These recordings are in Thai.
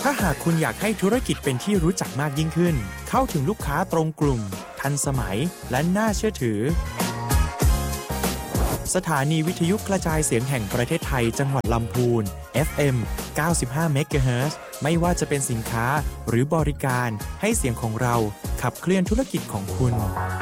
ถ้าหากคุณอยากให้ธุรกิจเป็นที่รู้จักมากยิ่งขึ้นเข้าถึงลูกค้าตรงกลุ่มทันสมัยและน่าเชื่อถือสถานีวิทยุกระจายเสียงแห่งประเทศไทยจังหวัดลำพูน FM 95 MHz ไม่ว่าจะเป็นสินค้าหรือบริการให้เสียงของเราขับเคลื่อนธุรกิจของคุณ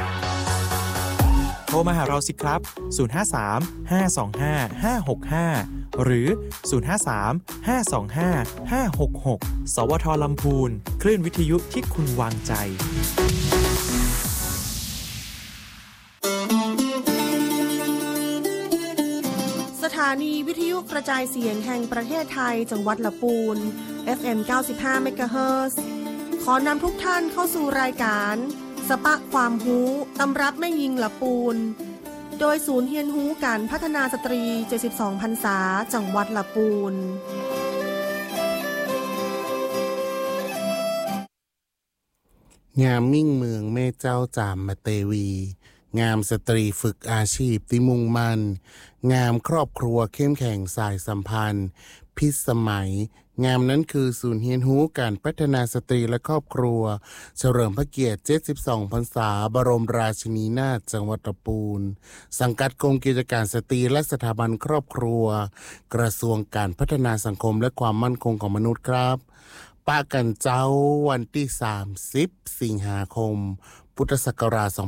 โทรมาหาเราสิครับ 053 525 565 หรือ 053 525 566 สวท.ลำพูนคลื่นวิทยุที่คุณวางใจสถานีวิทยุกระจายเสียงแห่งประเทศไทยจังหวัดลำพูน FM 95 MHz ขอนำทุกท่านเข้าสู่รายการสปะความรู้ตำรับแม่ยิงละปูนโดยศูนย์เฮียนฮู้การพัฒนาสตรี72พรรษาจังหวัดละปูนงามมิ่งเมืองแม่เจ้าจามมาเตวีงามสตรีฝึกอาชีพที่มุ่งมั่นงามครอบครัวเข้มแข็งสายสัมพันธ์พิสมัยงามนั้นคือศูนย์เฮียนฮู้การพัฒนาสตรีและครอบครัวเฉลิมพระเกียรติ72พรรษาบรมราชินีนาถจังหวัดลำพูนสังกัดกรมกิจการสตรีและสถาบันครอบครัวกระทรวงการพัฒนาสังคมและความมั่นคงของมนุษย์ครับป้ากันเจ้าวันที่30สิงหาคมพุทธศักราช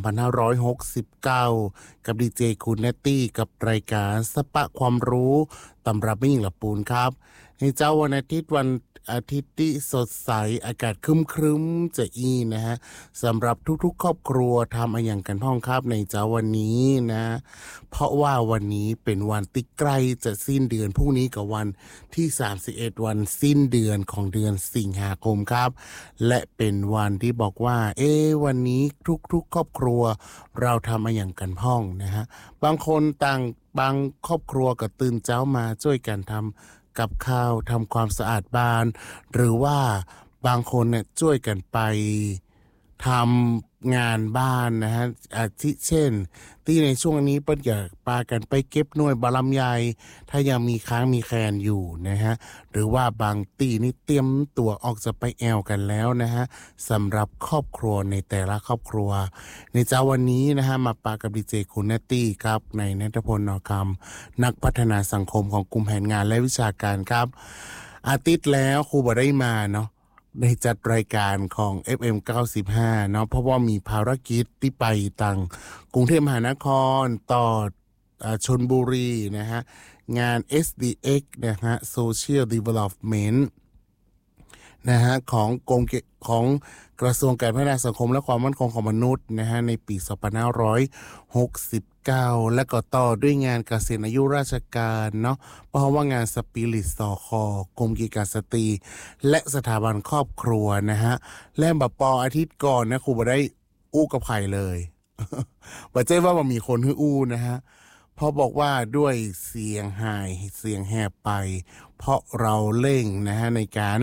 2569กับดีเจคุณเนตตี้กับรายการสปะความรู้ตำรับแม่หญิงลำพูนครับในเจ้าวันอาทิตย์ที่สดใสอากาศครึ้มๆจะนะฮะสำหรับทุกๆครอบครัวทำอะไรอย่างกันพ้องครับในเจ้าวันนี้นะเพราะว่าวันนี้เป็นวันที่ใกล้จะสิ้นเดือนพรุ่งนี้กับวันที่31วันสิ้นเดือนของเดือนสิงหาคมครับและเป็นวันที่บอกว่าวันนี้ทุกๆครอบครัวเราทำอะไรอย่างกันพ้องนะฮะบางครอบครัวก็ตื่นเช้ามาช่วยกันทำกับข้าวทำความสะอาดบ้านหรือว่าบางคนเนี่ยช่วยกันไปทำงานบ้านนะฮะอาทิเช่นที่ในช่วงนี้เปิ้ลอยากพากันไปเก็บหน่วยบาลำไยถ้ายังมีค้างมีแคลนอยู่นะฮะหรือว่าบางตีนี่เตรียมตัวออกจะไปแอวกันแล้วนะฮะสำหรับครอบครัวในแต่ละครอบครัวในเช้าวันนี้นะฮะมาปากับดีเจคุณเนตตี้ครับในณัฐพล น.คำนักพัฒนาสังคมของกลุ่มแผนงานและวิชาการครับอาทิตย์แล้วครูบ่ได้มาเนาะได้จัดรายการของ FM 95เนาะเพราะว่ามีภารกิจที่ไปต่างกรุงเทพมหานครต่อชลบุรีนะฮะงาน SDX นะฮะ Social Development นะฮะของกระทรวงการพัฒนาสังคมและความมั่นคงของมนุษย์นะฮะในปี2569และก็ต่อด้วยงานเกษียณอายุราชการเนาะเพราะว่างานสปิริตสคกรมกิจการสตรีและสถาบันครอบครัวนะฮะและแบบปออาทิตย์ก่อนนะครูบ่ได้อู้กับใครเลย บ่ใจว่ามันมีคนให้อู้นะฮะเพราะบอกว่าด้วยเสียงหายเสียงแหบไปเพราะเราเร่งนะฮะในการ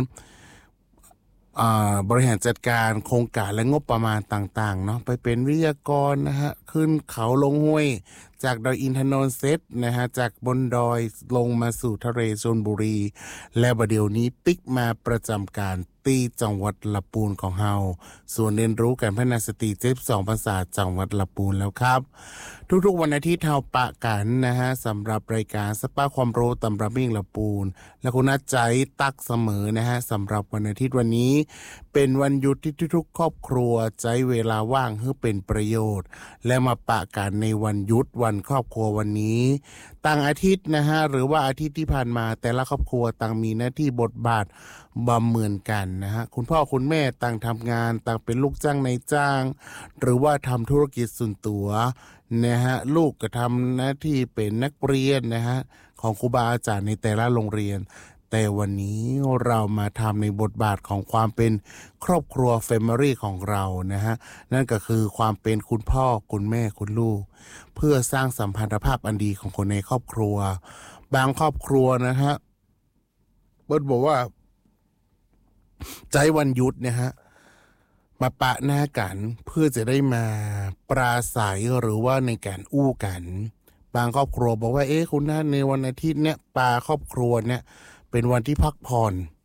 บริหารจัดการโครงการและงบประมาณต่างๆเนาะไปเป็นวิทยากรนะฮะขึ้นเขาลงห้วยจากดอยอินทนนท์เซตนะฮะจากบนดอยลงมาสู่ทะเลชลบุรีและบัดเดี๋ยวนี้ปิกมาประจำการที่จังหวัดลำพูนของเฮาส่วนเรียนรู้การพัฒนาสตรี72ภาษาจังหวัดลำพูนแล้วครับทุกๆวันอาทิตย์เฮาปะกันนะฮะสำหรับรายการสปาความรู้ตำรับมิ่งลำพูนและคุณนัดใจตักเสมอนะฮะสำหรับวันอาทิตย์วันนี้เป็นวันหยุดที่ทุกครอบครัวใช้เวลาว่างให้เป็นประโยชน์และมาปะกันในวันหยุดวันครอบครัววันนี้ต่างอาทิตย์นะฮะหรือว่าอาทิตย์ที่ผ่านมาแต่ละครอบครัวต่างมีหน้าที่บทบาทบำเหมือนกันนะฮะคุณพ่อคุณแม่ต่างทำงานต่างเป็นลูกจ้างนายจ้างหรือว่าทำธุรกิจส่วนตัวนะฮะลูกก็ทำหน้าที่เป็นนักเรียนนะฮะของครูบาอาจารย์ในแต่ละโรงเรียนแต่วันนี้เรามาทำในบทบาทของความเป็นครอบครัว Family ของเรานะฮะนั่นก็คือความเป็นคุณพ่อคุณแม่คุณลูกเพื่อสร้างสัมพันธภาพอันดีของคนในครอบครัวบางครอบครัวนะฮะบอกว่าใจวันหยุดนะฮะมาปะหน้ากันเพื่อจะได้มาปราศัยหรือว่าในการอู้กันบางครอบครัวบอกว่าคุณท่านในวันอาทิตย์เนี่ยปาครอบครัวเนี่ยเป็นวันที่พักผ่อน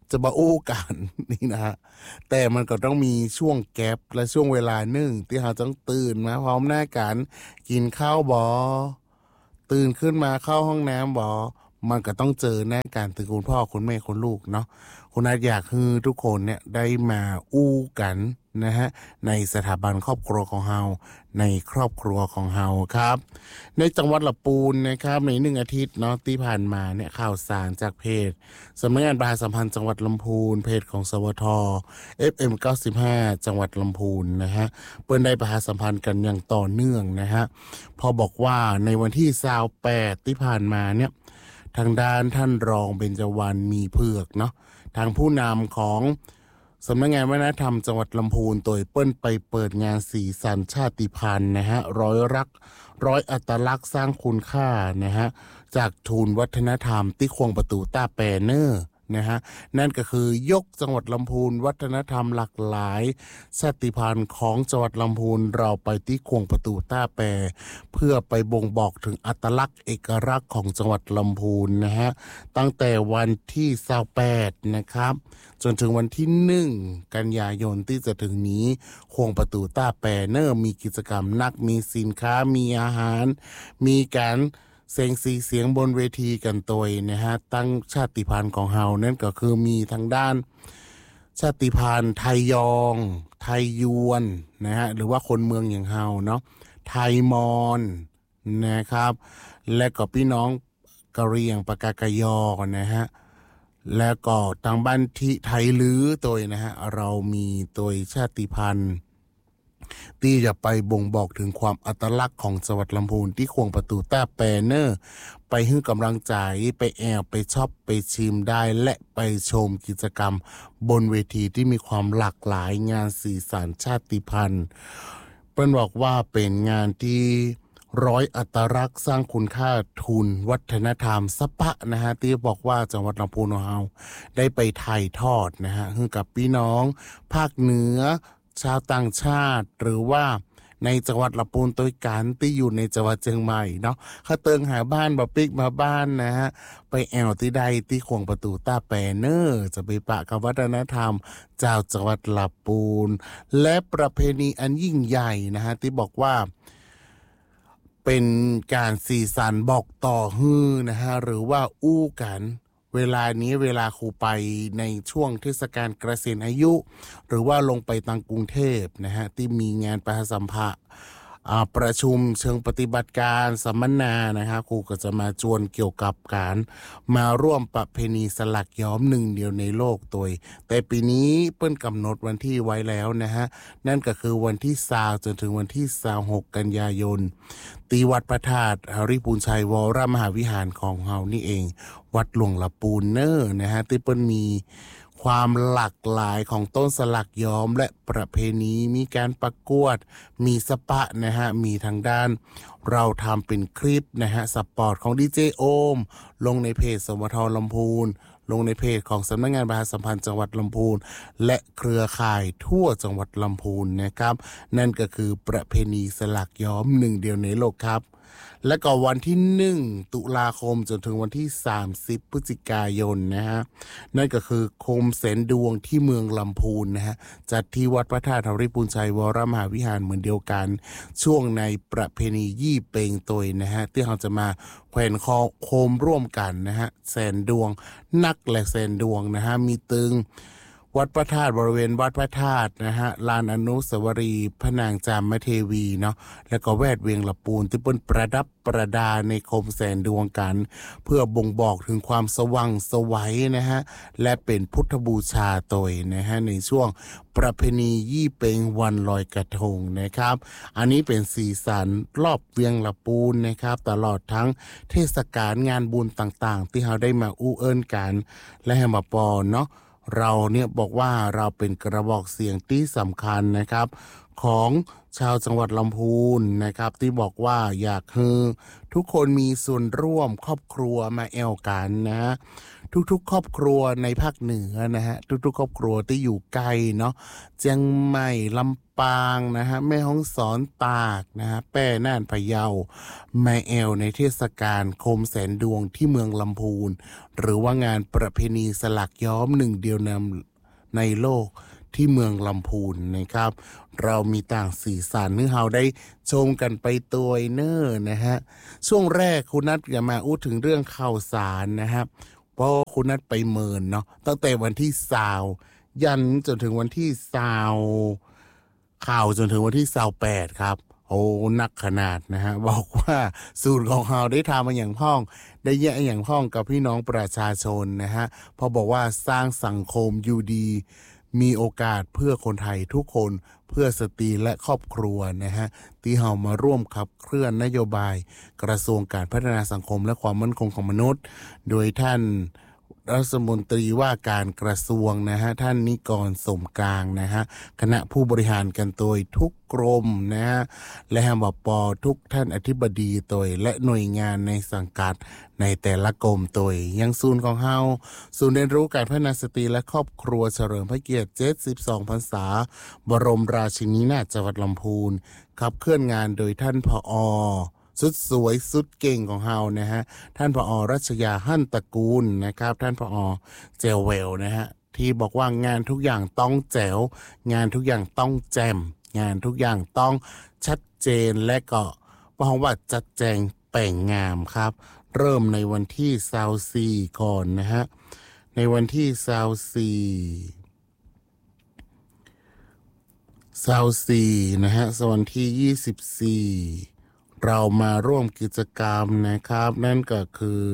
จะมาอู้กันนี่นะฮะแต่มันก็ต้องมีช่วงแกปและช่วงเวลาหนึ่งที่เราต้องตื่นมาพร้อมหน้ากันกินข้าวบอตื่นขึ้นมาเข้าห้องน้ำบอมันก็ต้องเจอหน้ากันถึงคุณพ่อคุณแม่คุณลูกเนาะคุณอาจอยากให้ทุกคนเนี่ยได้มาอู้กันนะฮะในสถาบันครอบครัวของเฮาในครอบครัวของเฮาครับในจังหวัดลำพูนนะครับใน1 อาทิตย์เนาะที่ผ่านมาเนี่ยข่าวสารจากเพจสำนักงานประชาสัมพันธ์จังหวัดลำพูนเพจของสวท FM 95จังหวัดลำพูนนะฮะเปิ้นได้ประชาสัมพันธ์กันอย่างต่อเนื่องนะฮะพอบอกว่าในวันที่28ที่ผ่านมาเนี่ยทางด้านท่านรองเบญจวรรณมีเผือกเนาะทางผู้นำของสำนักงานวัฒนธรรมจังหวัดลำพูนโดยเปิ้นไปเปิดงานสีสันชาติพันธุ์นะฮะร้อยอัตลักษณ์สร้างคุณค่านะฮะจากทูลวัฒนธรรมที่ควงประตูต้าแปรเนอร์นะฮะนั่นก็คือยกจังหวัดลำพูนวัฒนธรรมหลากหลายชาติพันธุ์ของจังหวัดลำพูนเราไปที่ควงประตูต้าแปรเพื่อไปบ่งบอกถึงอัตลักษณ์เอกลักษณ์ของจังหวัดลำพูนนะฮะตั้งแต่วันที่28นะครับจนถึงวันที่1 กันยายนที่จะถึงนี้ควงประตูต้าแปรเนอร์มีกิจกรรมนักมีสินค้ามีอาหารมีการเสียงสีเสียงบนเวทีกันตัวนะฮะตั้งชาติพันธุ์ของเฮานั่นก็คือมีทางด้านชาติพันธุ์ไทยยองไทยยวนนะฮะหรือว่าคนเมืองอย่างเฮาเนาะไทยมอญนะครับและก็พี่น้องกะเหรี่ยงปากากยอนะฮะแล้วก็ทางบ้านที่ไทยลื้อตัวนะฮะเรามีตัวชาติพันธุ์ที่จะไปบ่งบอกถึงความอัตลักษณ์ของจังหวัดลำพูนที่ควงประตูต้าแปรเนอร์ไปให้กำลังใจไปแอบไปชอบไปชิมได้และไปชมกิจกรรมบนเวทีที่มีความหลากหลายงานสีสันชาติพันธุ์เปิ้นบอกว่าเป็นงานที่ร้อยอัตลักษณ์สร้างคุณค่าทุนวัฒนธรรมสปะนะฮะที่บอกว่าจังหวัดลำพูนของเราได้ไปถ่ายทอดนะฮะให้กับพี่น้องภาคเหนือชาวต่างชาติหรือว่าในจังหวัดลำพูนตัวกันที่อยู่ในจังหวัดเชียงใหม่เนาะเขาเติงหาบ้านบ่ปิกมาบ้านนะฮะไปแอวที่ใดที่ควงประตูต้าแปรเนอร์จะไปปะกับวัฒนธรรมเจ้าจังหวัดลำพูนและประเพณีอันยิ่งใหญ่นะฮะที่บอกว่าเป็นการสื่อสารบอกต่อฮือนะฮะหรือว่าอู้กันเวลานี้เวลาครูไปในช่วงเทศกาลเกษียณอายุหรือว่าลงไปทางกรุงเทพนะฮะที่มีงานประชาสัมพันธ์ประชุมเชิงปฏิบัติการสัมมนานะฮะครูก็จะมาจวนเกี่ยวกับการมาร่วมประเพณีสลักย้อมหนึ่งเดียวในโลกตัวแต่ปีนี้เปิ้นกำหนดวันที่ไว้แล้วนะฮะนั่นก็คือวันที่20จนถึงวันที่26กันยายนตีวัดพระธาตุหริพูนชัยวรมหาวิหารของเฮานี่เองวัดหลวงละปูนเนอร์นะฮะที่เปิ้นมีความหลากหลายของต้นสลักย้อมและประเพณีมีการประกวดมีสปะนะฮะมีทางด้านเราทำเป็นคลิปนะฮะสปอร์ตของดีเจโอมลงในเพจสวทลำพูนลงในเพจของสำนักงานประชาสัมพันธ์จังหวัดลำพูนและเครือข่ายทั่วจังหวัดลำพูนนะครับนั่นก็คือประเพณีสลักย้อมหนึ่งเดียวในโลกครับและก็วันที่1ตุลาคมจนถึงวันที่30พฤศจิกายนนะฮะนั่นก็คือโคมแสนดวงที่เมืองลำพูนนะฮะจัดที่วัดพระธาตุหริพูนชัยวรมหาวิหารเหมือนเดียวกันช่วงในประเพณียี่เปงตยนะฮะที่เราจะมาแขวนโคมร่วมกันนะฮะแสนดวงนักและแสนดวงนะฮะมีตึงวัดพระธาตุบริเวณวัดพระธาตุนะฮะลานอนุสาวรีย์พระนางจามเทวีเนาะแล้วก็แวดเวียงลำพูนที่เปิ้นประดับประดาในโคมแสนดวงกันเพื่อบ่งบอกถึงความสว่างไสวนะฮะและเป็นพุทธบูชาตยนะฮะในช่วงประเพณียี่เปงวันลอยกระทงนะครับอันนี้เป็นสีสันรอบเวียงลำพูนนะครับตลอดทั้งเทศกาลงานบุญต่างๆที่เราได้มาอู้เอิ้นกันและให้มาปอเนาะเราเนี่ยบอกว่าเราเป็นกระบอกเสียงที่สำคัญนะครับของชาวจังหวัดลำพูนนะครับที่บอกว่าอยากให้ทุกคนมีส่วนร่วมครอบครัวมาแอวกันนะทุกๆครอบครัวในภาคเหนือนะฮะทุกๆครอบครัวที่อยู่ไกลเนาะเชียงใหม่ลำปางนะฮะแม่ฮ่องสอนตากนะฮะแป้น่านพะเยาแม่แอวในเทศกาลโคมแสนดวงที่เมืองลำพูนหรือว่างานประเพณีสลักย้อมหนึ่งเดียวในโลกที่เมืองลำพูนนะครับเรามีต่างสีสันที่เราได้ชมกันไปตัวเนอร์นะฮะช่วงแรกคุณนัทจะมาอู้ถึงเรื่องข่าวสารนะครับเพราะคุณนัทไปเมินเนาะตั้งแต่วันที่20ยันจนถึงวันที่ข่าวจนถึงวันที่28ครับโอ้นักขนาดนะฮะบอกว่าสูตรของเราได้ทำมาอย่างพ้องได้แยกอย่างพ้องกับพี่น้องประชาชนนะฮะพอบอกว่าสร้างสังคมอยู่ดีมีโอกาสเพื่อคนไทยทุกคนเพื่อสตรีและครอบครัวนะฮะที่เรามาร่วมขับเคลื่อนนโยบายกระทรวงการพัฒนาสังคมและความมั่นคงของมนุษย์โดยท่านรัฐมนตรีว่าการกระทรวงนะฮะท่านนิกรสมกลางนะฮะคณะผู้บริหารกันโดยทุกกรมนะฮะและหบป.ทุกท่านอธิบดีโดยและหน่วยงานในสังกัดในแต่ละกรมโดยยังศูนย์ของเฮาศูนย์เรียนรู้การพัฒนาสตรีและครอบครัวเฉลิมพระเกียรติ72พรรษาบรมราชินีนาถจังหวัดลำพูนขับเคลื่อนงานโดยท่านผอ.สุดสวยสุดเก่งของเฮานะฮะท่านผอ.รัชยาหั่นตระกูลนะครับท่านผอ.เจลเวลนะฮะที่บอกว่างานทุกอย่างต้องแจ๋วงานทุกอย่างต้องแจ่มงานทุกอย่างต้องชัดเจนและก็บอกว่าจัดแจงแป่งงามครับเริ่มในวันที่24ก่อนนะฮะในวันที่24นะฮะส่วนที่24เรามาร่วมกิจกรรมนะครับนั่นก็คือ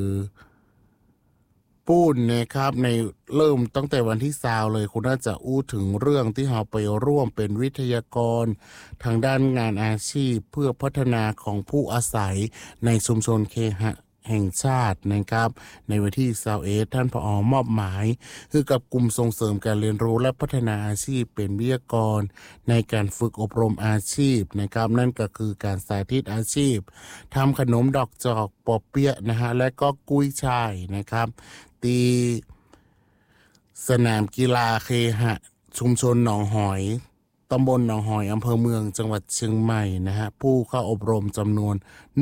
ปูนนะครับในเริ่มตั้งแต่วันที่20เลยคุณน่าจะอู้ถึงเรื่องที่เราไปร่วมเป็นวิทยากรทางด้านงานอาชีพเพื่อพัฒนาของผู้อาศัยในชุมชนเคหะแห่งชาตินะครับในวันที่21ท่านผอ.มอบหมายคือกับกลุ่มส่งเสริมการเรียนรู้และพัฒนาอาชีพเป็นวิทยากรในการฝึกอบรมอาชีพนะครับนั่นก็คือการสาธิตอาชีพทำขนมดอกจอกปอเปี๊ยะนะฮะและก็กุ้ยช่ายนะครับตีสนามกีฬาเคหะชุมชนหนองหอยตำบลหนองหอยอำเภอเมืองจังหวัดเชียงใหม่นะฮะผู้เข้าอบรมจำนวน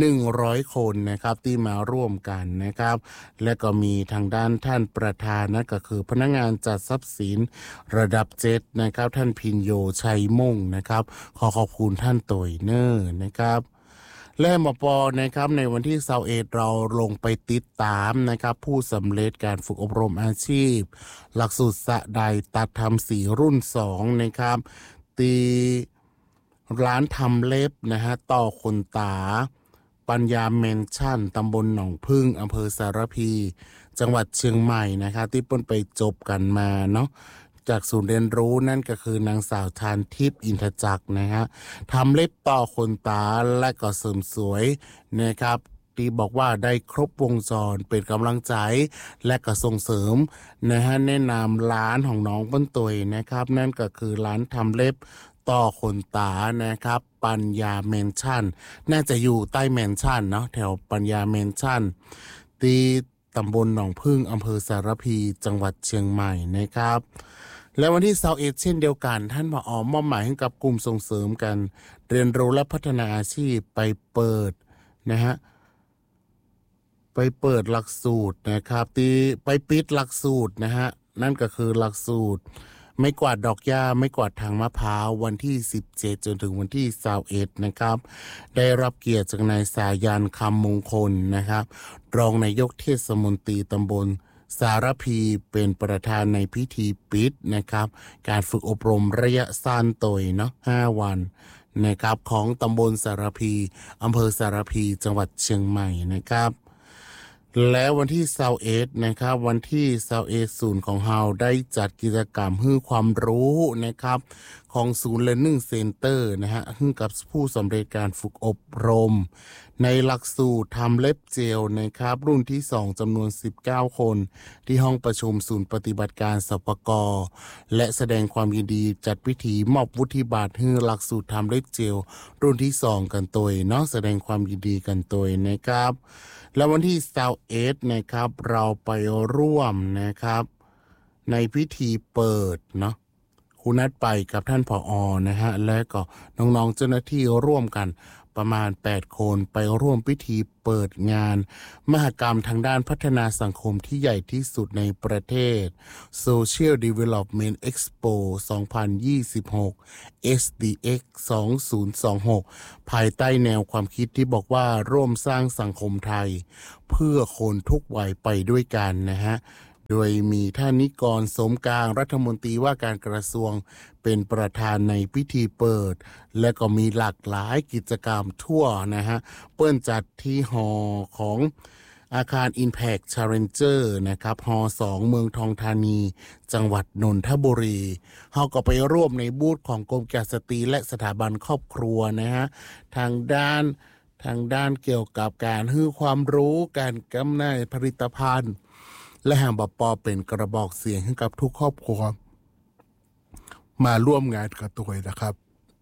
100คนนะครับที่มาร่วมกันนะครับและก็มีทางด้านท่านประธานนั่นก็คือพนักงานจัดทรัพย์สินระดับ7นะครับท่านพินโยชัยม่งนะครับขอบคุณท่านโตยเนอร์นะครับและหมป.นะครับในวันที่21เราลงไปติดตามนะครับผู้สำเร็จการฝึกอบรมอาชีพหลักสูตรสะใดตัดทำสีรุ่น2นะครับตีร้านทำเล็บนะฮะต่อขนตาปัญญาเมนชั่นตำบลหนองพึ่งอำเภอสารพีจังหวัดเชียงใหม่นะครับที่เพิ่นไปจบกันมาเนาะจากศูนย์เรียนรู้นั่นก็คือนางสาวทานทิพย์อินทจักรนะฮะทำเล็บต่อขนตาและก็เสริมสวยนะครับที่บอกว่าได้ครบวงจรเป็นกำลังใจและก็ส่งเสริมนะฮะแนะนำร้านของน้องเปิ้นตุยนะครับนั่นก็คือร้านทำเล็บต่อขนตานะครับปัญญาเมนชั่นน่าจะอยู่ใต้เมนชั่นเนาะแถวปัญญาเมนชั่นที่ตำบลหนองพึ่งอำเภอสารพีจังหวัดเชียงใหม่นะครับและวันที่21เช่นเดียวกันท่านผอ.มอบหมายให้กับกลุ่มส่งเสริมกันเรียนรู้และพัฒนาอาชีพไปเปิดนะฮะไปเปิดหลักสูตรนะครับที่ไปปิดหลักสูตรนะฮะนั่นก็คือหลักสูตรไม่กวาดดอกหญ้าไม่กวาดทางมะพร้าววันที่17จนถึงวันที่21นะครับได้รับเกียรติจากนายสายันคำมงคลนะครับรองนายกเทศมนตรีตำบลสารพีเป็นประธานในพิธีปิดนะครับการฝึกอบรมระยะสั้นโตยเนาะ5วันนะครับของตำบลสารพีอำเภอสารพีจังหวัดเชียงใหม่นะครับและวันที่21นะครับวันที่21ศูนย์ของเฮาได้จัดกิจกรรมให้ความรู้นะครับของศูนย์ Learning Center นะฮะซึ่งกับผู้สำเร็จการฝึกอบรมในหลักสูตรทำเล็บเจลนะครับรุ่นที่2จำนวน19คนที่ห้องประชุมศูนย์ปฏิบัติการสปก.และแสดงความยินดีจัดพิธีมอบวุฒิบัตรให้หลักสูตรทำเล็บเจลรุ่นที่2กันตัวเนาะแสดงความยินดีกันตัวนะครับแล้ววันที่21นะครับเราไปร่วมนะครับในพิธีเปิดเนาะคุณนัดไปกับท่านผอ.นะฮะและก็น้องๆเจ้าหน้าที่ร่วมกันประมาณ8คนไปร่วมพิธีเปิดงานมหกรรมทางด้านพัฒนาสังคมที่ใหญ่ที่สุดในประเทศ Social Development Expo 2026 SDX 2026 ภายใต้แนวความคิดที่บอกว่าร่วมสร้างสังคมไทยเพื่อคนทุกวัยไปด้วยกันนะฮะโดยมีท่านนิกรสมกลางรัฐมนตรีว่าการกระทรวงเป็นประธานในพิธีเปิดและก็มีหลากหลายกิจกรรมทั่วนะฮะเปิ้นจัดที่หอของอาคาร Impact Challenger นะครับหอ2เมืองทองธานีจังหวัดนนทบุรีเฮาก็ไปร่วมในบูธของกรมการสตรีและสถาบันครอบครัวนะฮะทางด้านเกี่ยวกับการให้ความรู้การกำหนดผลิตภัณฑ์และแห่งบป.เป็นกระบอกเสียงให้กับทุกครอบครัวมาร่วมงานกับตัวนะครับ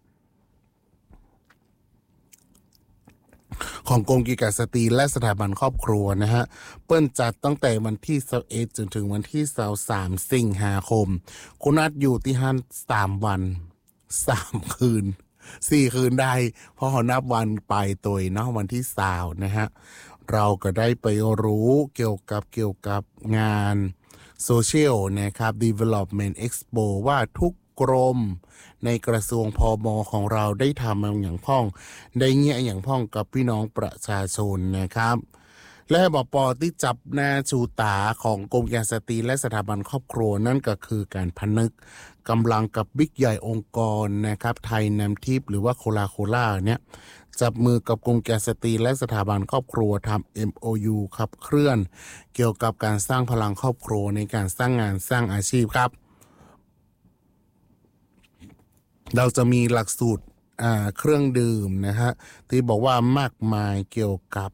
ของกรมกิจการสตรีและสถาบันครอบครัวนะฮะเปิ้นจัดตั้งแต่วันที่21จนถึงวันที่23สิงหาคมคุณนัดอยู่ที่ฮั่น3วัน3คืน4คืนได้เพราะเขานับวันไปตัวเนาะวันที่20นะฮะเราก็ได้ไปรู้เกี่ยวกับงาน Social นะครับ Development Expo ว่าทุกกรมในกระทรวงพม.ของเราได้ทำอย่างพ่องได้เงี้ยอย่างพ่องกับพี่น้องประชาชนนะครับและบป.ที่จับหน้าชูตาของกรมการสตรีและสถาบันครอบครัวนั่นก็คือการพนึกกำลังกับบิ๊กใหญ่องค์กรนะครับไทยนำทิพย์หรือว่าโคลาเนี่ยจับมือกับกรมการสตรีและสถาบันครอบครัวทำ MOU ขับเคลื่อนเกี่ยวกับการสร้างพลังครอบครัวในการสร้างงานสร้างอาชีพครับเราจะมีหลักสูตรเครื่องดื่มนะฮะที่บอกว่ามากมายเกี่ยวกับ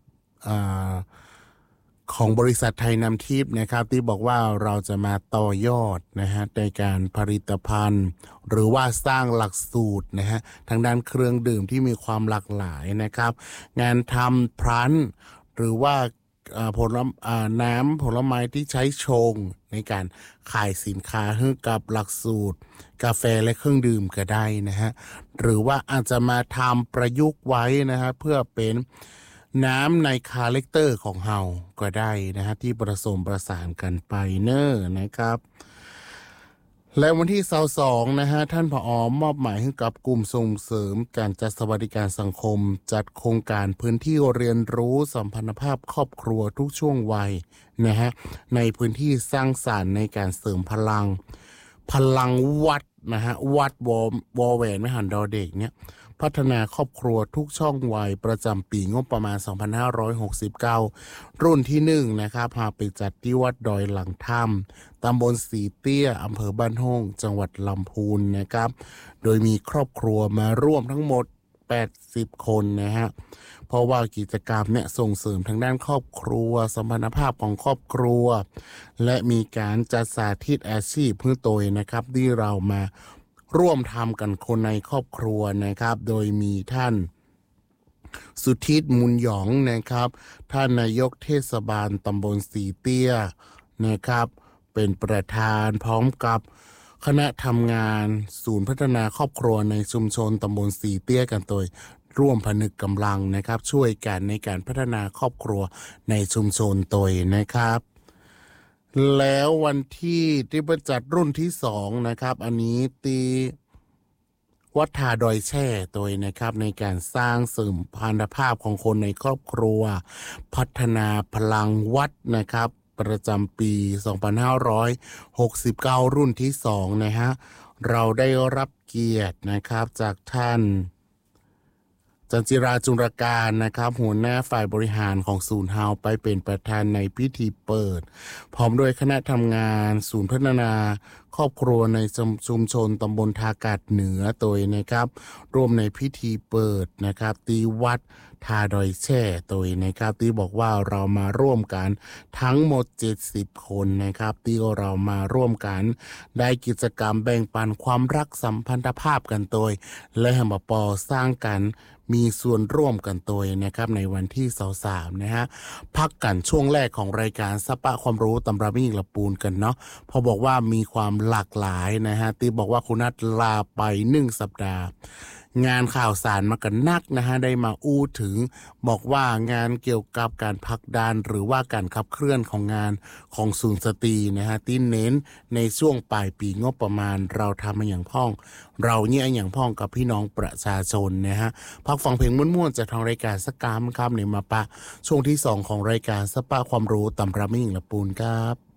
ของบริษัทไทยนำทิพย์นะครับที่บอกว่าเราจะมาต่อยอดนะฮะในการผลิตภัณฑ์หรือว่าสร้างหลักสูตรนะฮะทางด้านเครื่องดื่มที่มีความหลากหลายนะครับงานทำพลันหรือว่าน้ำผลไม้ที่ใช้ชงในการขายสินค้าให้กับหลักสูตรกาแฟและเครื่องดื่มก็ได้นะฮะหรือว่าอาจจะมาทำประยุกต์ไว้นะฮะเพื่อเป็นน้ำในคาแรคเตอร์ของเฮาก็ได้นะฮะที่ผสมประสานกันไปเนอะนะครับและวันที่22นะฮะท่านผอ.มอบหมายให้กับกลุ่มส่งเสริมการจัดสวัสดิการสังคมจัดโครงการพื้นที่เรียนรู้สัมพันธภาพครอบครัวทุกช่วงวัยนะฮะในพื้นที่สร้างสรรค์ในการเสริมพลังวัดนะฮะวัดวอแหวนไม่หันดอเด็กเนี่ยพัฒนาครอบครัวทุกช่องวัยประจำปีงบประมาณ2569รุ่นที่1นะครับพาไปจัดที่วัดดอยหลังถ้ำตำบลสีเตี้ยอำเภอบ้านห้องจังหวัดลำพูนนะครับโดยมีครอบครัวมาร่วมทั้งหมด80คนนะฮะเพราะว่ากิจกรรมเนี่ยส่งเสริมทางด้านครอบครัวสัมพันธภาพของครอบครัวและมีการจัดสาธิตอาชีพเพื่อตัวนะครับที่เรามาร่วมทำกันคนในครอบครัวนะครับโดยมีท่านสุทิศมุนหยองนะครับท่านนายกเทศบาลตำบลสีเตี้ยนะครับเป็นประธานพร้อมกับคณะทำงานศูนย์พัฒนาครอบครัวในชุมชนตำบลสีเตี้ยกันโดยร่วมผนึกกำลังนะครับช่วยกันในการพัฒนาครอบครัวในชุมชนตัวนะครับแล้ววันที่ประจัดรุ่นที่2นะครับอันนี้ตีวัดทาดอยแช่ตัวนะครับในการสร้างเสริมพันธภาพของคนในครอบครัวพัฒนาพลังวัดนะครับประจำปี2569รุ่นที่2นะฮะเราได้รับเกียรตินะครับจากท่านจันจิราจุรการนะครับหัวหน้าฝ่ายบริหารของศูนย์เฮาไปเป็นประธานในพิธีเปิดพร้อมด้วยคณะทำงานศูนย์พัฒนาครอบครัวในชุมชนตำบลทากาดเหนือโดยนะครับร่วมในพิธีเปิดนะครับตีวัดทาดอยแช่โดยนะครับที่บอกว่าเรามาร่วมกันทั้งหมด70คนนะครับที่เรามาร่วมกันได้กิจกรรมแบ่งปันความรักสัมพันธภาพกันโดยและแฮมปอสร้างกันมีส่วนร่วมกันตัวนะครับในวันที่23นะฮะพักกันช่วงแรกของรายการสปะความรู้ตำรามิ่งละปูนกันเนาะพอบอกว่ามีความหลากหลายนะฮะที่บอกว่าคุณนัทลาไป1สัปดาห์งานข่าวสารมากันนักนะฮะได้มาอู้ถึงบอกว่างานเกี่ยวกับการผลักดันหรือว่าการขับเคลื่อนของงานของศูนย์สตรีนะฮะที่เน้นในช่วงปลายปีงบประมาณเราทำมาอย่างพ่องเราเนี่ยอย่างพ่องกับพี่น้องประชาชนนะฮะพักฟังเพลงม่วนๆจากทางรายการสกามครับในมาปะช่วงที่2ของรายการสปะความรู้ตำรามิ่งละปูนครับ